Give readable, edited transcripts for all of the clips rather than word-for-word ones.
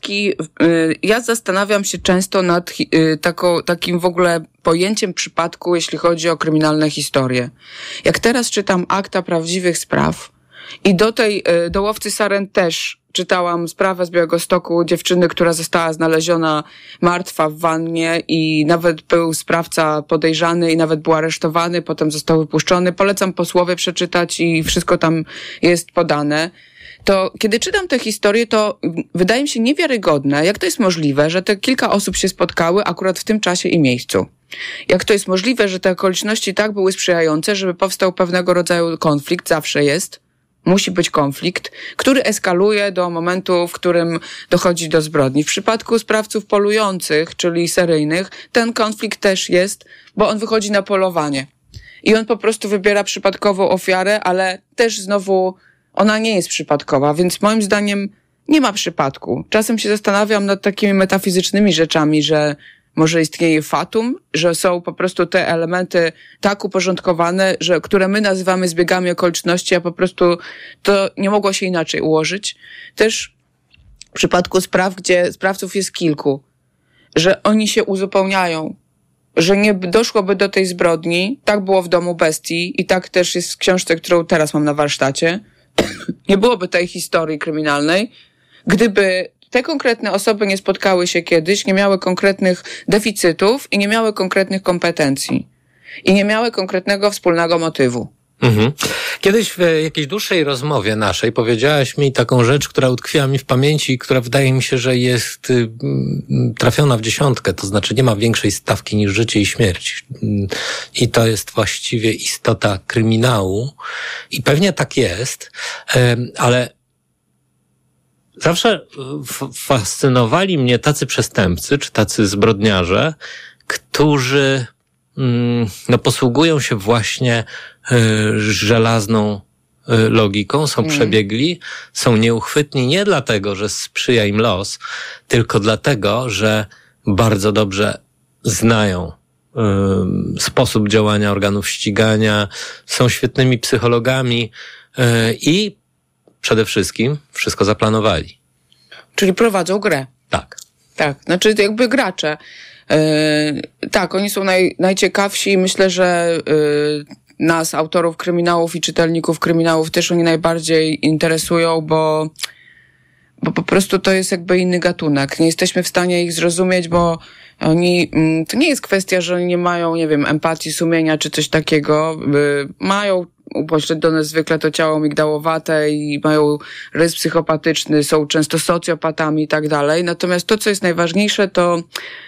przypadki, ja zastanawiam się często nad takim w ogóle pojęciem przypadku, jeśli chodzi o kryminalne historie. Jak teraz czytam akta prawdziwych spraw i do Łowcy Saren też czytałam sprawę z Białegostoku dziewczyny, która została znaleziona martwa w wannie i nawet był sprawca podejrzany i nawet był aresztowany, potem został wypuszczony. Polecam posłowie przeczytać i wszystko tam jest podane. To kiedy czytam tę historię, to wydaje mi się niewiarygodne, jak to jest możliwe, że te kilka osób się spotkały akurat w tym czasie i miejscu. Jak to jest możliwe, że te okoliczności tak były sprzyjające, żeby powstał pewnego rodzaju konflikt, zawsze jest. Musi być konflikt, który eskaluje do momentu, w którym dochodzi do zbrodni. W przypadku sprawców polujących, czyli seryjnych, ten konflikt też jest, bo on wychodzi na polowanie. I on po prostu wybiera przypadkową ofiarę, ale też znowu ona nie jest przypadkowa, więc moim zdaniem nie ma przypadku. Czasem się zastanawiam nad takimi metafizycznymi rzeczami, że może istnieje fatum, że są po prostu te elementy tak uporządkowane, które my nazywamy zbiegami okoliczności, a po prostu to nie mogło się inaczej ułożyć. Też w przypadku spraw, gdzie sprawców jest kilku, że oni się uzupełniają, że nie doszłoby do tej zbrodni. Tak było w Domu Bestii i tak też jest w książce, którą teraz mam na warsztacie. Nie byłoby tej historii kryminalnej, gdyby te konkretne osoby nie spotkały się kiedyś, nie miały konkretnych deficytów i nie miały konkretnych kompetencji. I nie miały konkretnego wspólnego motywu. Mhm. Kiedyś w jakiejś dłuższej rozmowie naszej powiedziałaś mi taką rzecz, która utkwiła mi w pamięci i która wydaje mi się, że jest trafiona w dziesiątkę, to znaczy nie ma większej stawki niż życie i śmierć. I to jest właściwie istota kryminału. I pewnie tak jest, ale zawsze fascynowali mnie tacy przestępcy, czy tacy zbrodniarze, którzy posługują się właśnie żelazną logiką, są przebiegli, są nieuchwytni nie dlatego, że sprzyja im los, tylko dlatego, że bardzo dobrze znają sposób działania organów ścigania, są świetnymi psychologami i przede wszystkim wszystko zaplanowali. Czyli prowadzą grę. Tak. Tak, znaczy jakby gracze. Tak, oni są najciekawsi i myślę, że nas, autorów kryminałów i czytelników kryminałów też oni najbardziej interesują, bo po prostu to jest jakby inny gatunek. Nie jesteśmy w stanie ich zrozumieć, bo oni, to nie jest kwestia, że oni nie mają, nie wiem, empatii, sumienia czy coś takiego. Mają upośledzone zwykle to ciało migdałowate i mają rys psychopatyczny, są często socjopatami i tak dalej. Natomiast to, co jest najważniejsze, to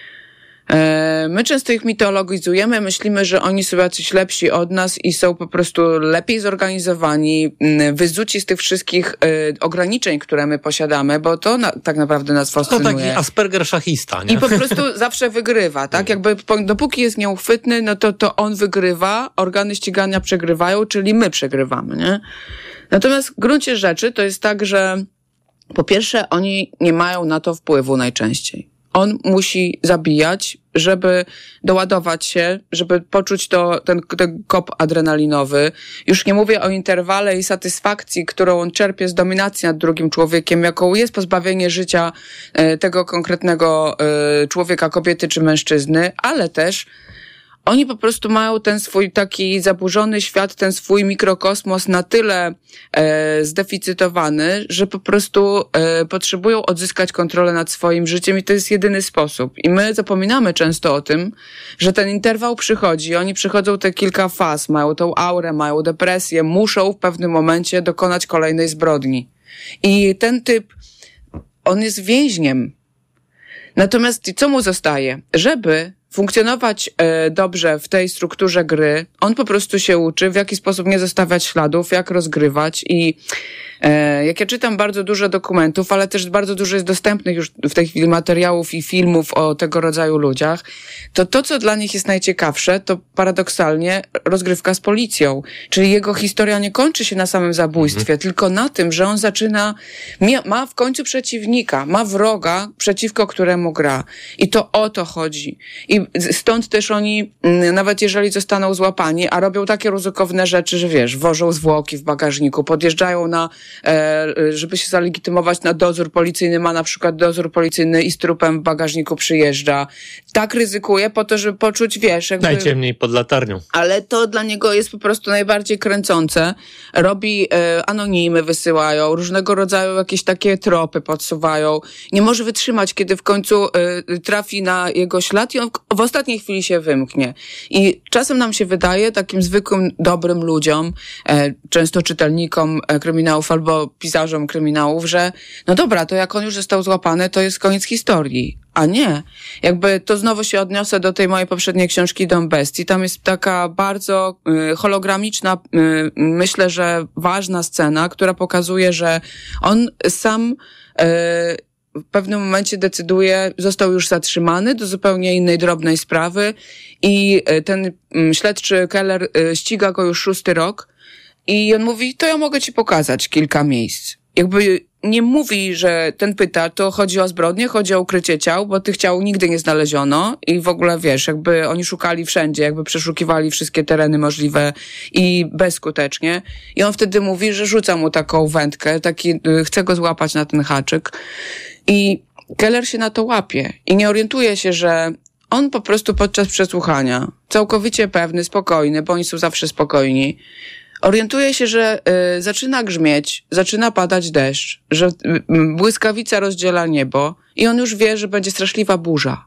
my często ich mitologizujemy, myślimy, że oni są jacyś lepsi od nas i są po prostu lepiej zorganizowani, wyzuci z tych wszystkich ograniczeń, które my posiadamy, bo to tak naprawdę nas fascynuje. To taki Asperger szachista, nie? I po prostu zawsze wygrywa, tak? Jakby dopóki jest nieuchwytny, no to on wygrywa, organy ścigania przegrywają, czyli my przegrywamy, nie? Natomiast w gruncie rzeczy to jest tak, że po pierwsze oni nie mają na to wpływu najczęściej. On musi zabijać, żeby doładować się, żeby poczuć ten kop adrenalinowy. Już nie mówię o interwale i satysfakcji, którą on czerpie z dominacji nad drugim człowiekiem, jaką jest pozbawienie życia tego konkretnego człowieka, kobiety czy mężczyzny, ale też oni po prostu mają ten swój taki zaburzony świat, ten swój mikrokosmos na tyle zdeficytowany, że po prostu potrzebują odzyskać kontrolę nad swoim życiem i to jest jedyny sposób. I my zapominamy często o tym, że ten interwał przychodzi, oni przychodzą te kilka faz, mają tą aurę, mają depresję, muszą w pewnym momencie dokonać kolejnej zbrodni. I ten typ, on jest więźniem. Natomiast co mu zostaje? Żeby funkcjonować dobrze w tej strukturze gry, on po prostu się uczy, w jaki sposób nie zostawiać śladów, jak rozgrywać i jak ja czytam bardzo dużo dokumentów, ale też bardzo dużo jest dostępnych już w tej chwili materiałów i filmów o tego rodzaju ludziach, to co dla nich jest najciekawsze, to paradoksalnie rozgrywka z policją. Czyli jego historia nie kończy się na samym zabójstwie, tylko na tym, że on zaczyna, ma w końcu przeciwnika, ma wroga, przeciwko któremu gra. I to o to chodzi. I stąd też oni, nawet jeżeli zostaną złapani, a robią takie ryzykowne rzeczy, że wiesz, wożą zwłoki w bagażniku, podjeżdżają na żeby się zalegitymować na dozór policyjny, ma na przykład dozór policyjny i z trupem w bagażniku przyjeżdża. Tak ryzykuje po to, żeby poczuć, wiesz, jakby... Najciemniej pod latarnią. Ale to dla niego jest po prostu najbardziej kręcące. Robi anonimy, wysyłają, różnego rodzaju jakieś takie tropy podsuwają. Nie może wytrzymać, kiedy w końcu trafi na jego ślad i on w ostatniej chwili się wymknie. I czasem nam się wydaje, takim zwykłym, dobrym ludziom, często czytelnikom kryminałów albo pisarzom kryminałów, że no dobra, to jak on już został złapany, to jest koniec historii. A nie. Jakby to znowu się odniosę do tej mojej poprzedniej książki Dom Bestii. Tam jest taka bardzo hologramiczna, myślę, że ważna scena, która pokazuje, że on sam w pewnym momencie decyduje, został już zatrzymany do zupełnie innej, drobnej sprawy i ten śledczy Keller ściga go już 6. rok i on mówi, to ja mogę ci pokazać kilka miejsc. Jakby nie mówi, że ten pyta, to chodzi o zbrodnię, chodzi o ukrycie ciał, bo tych ciał nigdy nie znaleziono i w ogóle, wiesz, jakby oni szukali wszędzie, jakby przeszukiwali wszystkie tereny możliwe i bezskutecznie. I on wtedy mówi, że rzuca mu taką wędkę, chce go złapać na ten haczyk. I Keller się na to łapie i nie orientuje się, że on po prostu podczas przesłuchania, całkowicie pewny, spokojny, bo oni są zawsze spokojni, orientuje się, że zaczyna grzmieć, zaczyna padać deszcz, że błyskawica rozdziela niebo i on już wie, że będzie straszliwa burza.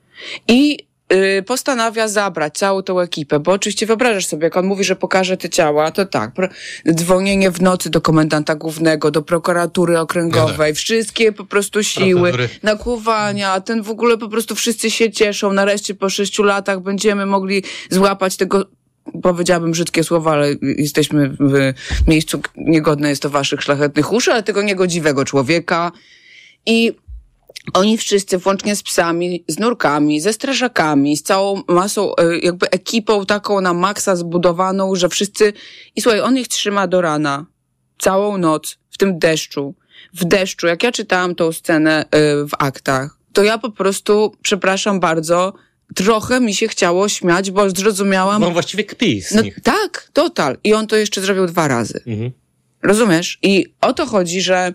I postanawia zabrać całą tą ekipę, bo oczywiście wyobrażasz sobie, jak on mówi, że pokaże te ciała, to tak, dzwonienie w nocy do komendanta głównego, do prokuratury okręgowej, wszystkie po prostu siły, nakłuwania, ten w ogóle po prostu wszyscy się cieszą, nareszcie po 6 latach będziemy mogli złapać tego, powiedziałabym brzydkie słowa, ale jesteśmy w miejscu, niegodne jest to waszych szlachetnych uszu, ale tego niegodziwego człowieka. I oni wszyscy, włącznie z psami, z nurkami, ze strażakami, z całą masą, jakby ekipą taką na maksa zbudowaną, że wszyscy... I słuchaj, on ich trzyma do rana. Całą noc. W tym deszczu. W deszczu. Jak ja czytałam tą scenę w aktach, to ja po prostu, przepraszam bardzo, trochę mi się chciało śmiać, bo zrozumiałam... No właściwie kpi z nich. Tak, total. I on to jeszcze zrobił 2 razy. Mhm. Rozumiesz? I o to chodzi, że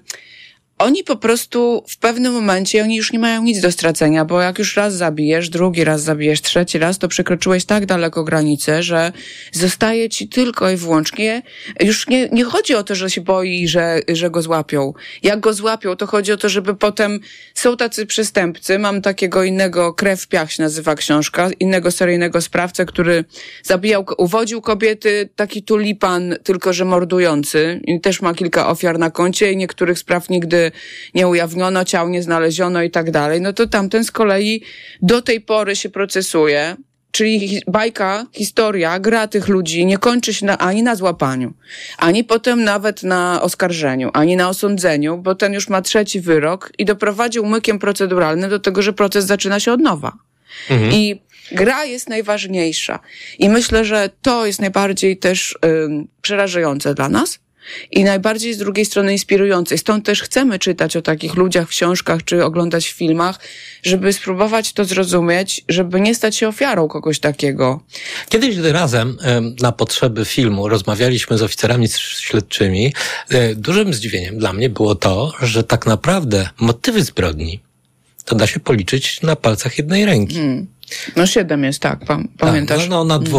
oni po prostu w pewnym momencie, oni już nie mają nic do stracenia, bo jak już raz zabijesz, drugi raz zabijesz, trzeci raz, to przekroczyłeś tak daleko granicę, że zostaje ci tylko i wyłącznie, już nie chodzi o to, że się boi, że go złapią. Jak go złapią, to chodzi o to, żeby potem, są tacy przestępcy, mam takiego innego, Krew w piach się nazywa książka, innego seryjnego sprawcę, który uwodził kobiety, taki tulipan, tylko że mordujący i też ma kilka ofiar na koncie i niektórych spraw nigdy nie ujawniono, ciał nie znaleziono i tak dalej, no to tamten z kolei do tej pory się procesuje, czyli bajka, historia, gra tych ludzi nie kończy się ani na złapaniu, ani potem nawet na oskarżeniu, ani na osądzeniu, bo ten już ma 3. wyrok i doprowadził mykiem proceduralnym do tego, że proces zaczyna się od nowa. Mhm. I gra jest najważniejsza. I myślę, że to jest najbardziej też przerażające dla nas, i najbardziej z drugiej strony inspirującej. Stąd też chcemy czytać o takich ludziach w książkach czy oglądać w filmach, żeby spróbować to zrozumieć, żeby nie stać się ofiarą kogoś takiego. Kiedyś razem na potrzeby filmu rozmawialiśmy z oficerami śledczymi. Dużym zdziwieniem dla mnie było to, że tak naprawdę motywy zbrodni to da się policzyć na palcach jednej ręki. No 7 jest, tak, pamiętasz? Tak, no na 2.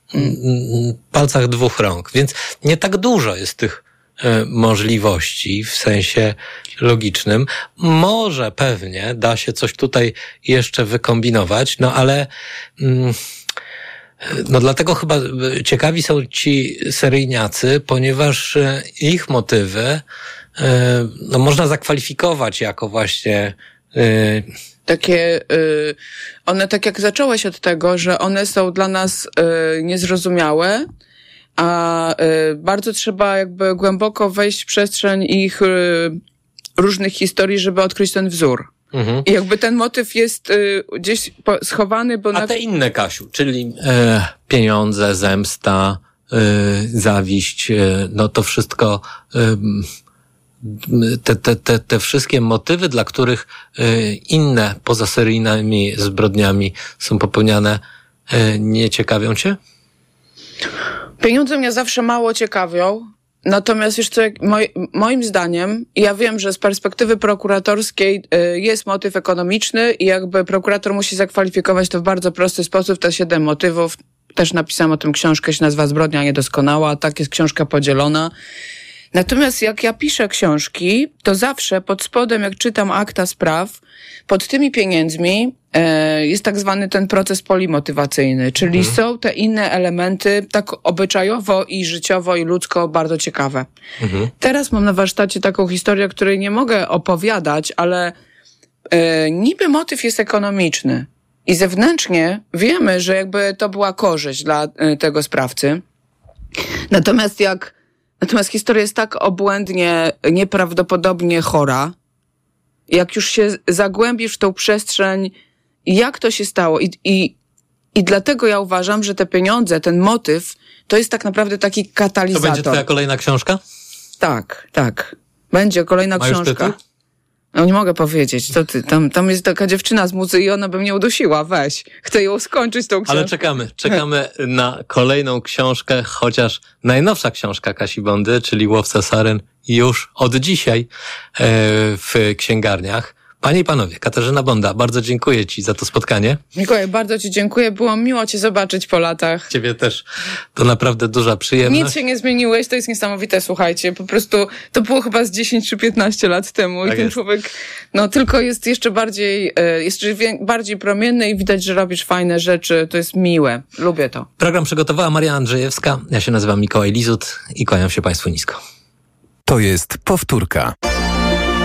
Palcach 2 rąk, więc nie tak dużo jest tych możliwości w sensie logicznym. Może pewnie da się coś tutaj jeszcze wykombinować, no ale no dlatego chyba ciekawi są ci seryjniacy, ponieważ ich motywy no można zakwalifikować jako właśnie takie, one tak jak zacząłeś od tego, że one są dla nas niezrozumiałe, a bardzo trzeba jakby głęboko wejść w przestrzeń ich różnych historii, żeby odkryć ten wzór. Mhm. I jakby ten motyw jest gdzieś schowany, bo... A te inne, Kasiu, czyli pieniądze, zemsta, zawiść, no to wszystko... Te wszystkie motywy, dla których inne poza seryjnymi zbrodniami są popełniane, nie ciekawią cię? Pieniądze mnie zawsze mało ciekawią, Natomiast wiesz co, moim zdaniem, ja wiem, że z perspektywy prokuratorskiej jest motyw ekonomiczny i jakby prokurator musi zakwalifikować to w bardzo prosty sposób, te 7 motywów. Też napisałam o tym książkę, się nazywa Zbrodnia niedoskonała, tak jest książka podzielona. Natomiast jak ja piszę książki, to zawsze pod spodem, jak czytam akta spraw, pod tymi pieniędzmi jest tak zwany ten proces polimotywacyjny, czyli są te inne elementy tak obyczajowo i życiowo i ludzko bardzo ciekawe. Teraz mam na warsztacie taką historię, o której nie mogę opowiadać, ale niby motyw jest ekonomiczny i zewnętrznie wiemy, że jakby to była korzyść dla tego sprawcy. Natomiast historia jest tak obłędnie, nieprawdopodobnie chora, jak już się zagłębisz w tą przestrzeń, jak to się stało. I dlatego ja uważam, że te pieniądze, ten motyw, to jest tak naprawdę taki katalizator. To będzie twoja kolejna książka? Tak. Będzie kolejna książka. Już tytuł? No nie mogę powiedzieć, co ty, tam jest taka dziewczyna z muzy i ona by mnie udusiła, weź. Chcę ją skończyć tą książkę. Ale czekamy na kolejną książkę, chociaż najnowsza książka Kasi Bondy, czyli Łowca Saren, już od dzisiaj w księgarniach. Panie i panowie, Katarzyna Bonda, bardzo dziękuję Ci za to spotkanie. Mikołaj, bardzo Ci dziękuję. Było miło Cię zobaczyć po latach. Ciebie też. To naprawdę duża przyjemność. Nic się nie zmieniłeś, to jest niesamowite, słuchajcie. Po prostu to było chyba z 10 czy 15 lat temu Tak i ten jest. człowiek tylko jest jeszcze bardziej promienny i widać, że robisz fajne rzeczy. To jest miłe. Lubię to. Program przygotowała Maria Andrzejewska. Ja się nazywam Mikołaj Lizut i kłaniam się Państwu nisko. To jest powtórka.